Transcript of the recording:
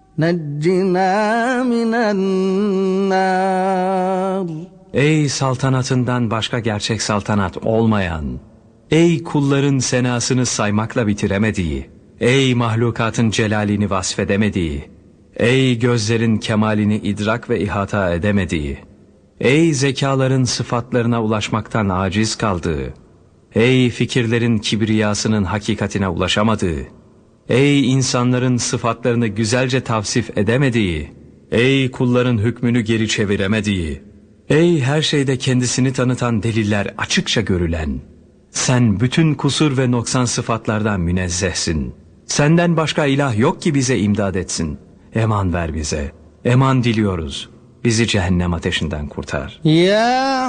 نجنا من النار. Ey saltanatından başka gerçek saltanat olmayan, ey kulların senasını saymakla bitiremediği, ey mahlukatın celalini vasfedemediği, ey gözlerin kemalini idrak ve ihata edemediği, ey zekaların sıfatlarına ulaşmaktan aciz kaldığı, ey fikirlerin kibriyasının hakikatine ulaşamadığı, ey insanların sıfatlarını güzelce tavsif edemediği, ey kulların hükmünü geri çeviremediği, ey her şeyde kendisini tanıtan deliller açıkça görülen, sen bütün kusur ve noksan sıfatlardan münezzehsin. Senden başka ilah yok ki bize imdad etsin. Eman ver bize. Eman diliyoruz. Bizi cehennem ateşinden kurtar. Ya